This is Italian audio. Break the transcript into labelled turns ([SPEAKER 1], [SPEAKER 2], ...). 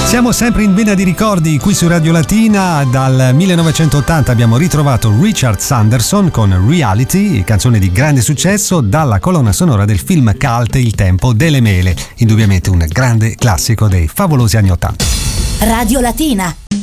[SPEAKER 1] Siamo sempre in vena di ricordi qui su Radio Latina. Dal 1980 abbiamo ritrovato Richard Sanderson con Reality, canzone di grande successo, dalla colonna sonora del film cult Il tempo delle mele, indubbiamente un grande classico dei favolosi anni '80.
[SPEAKER 2] Radio Latina.